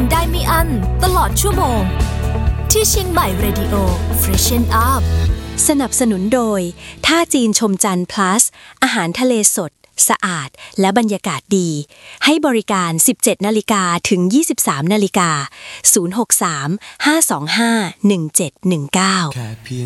ได้ไม่อั้นตลอดชั่วโมงที่เชียงใหม่ Radio Freshen Up สนับสนุนโดยท่าจีนชมจันทร์ plus อาหารทะเลสดสะอาดและบรรยากาศดีให้บริการ 17:00 นถึง 23:00 น063 525 1719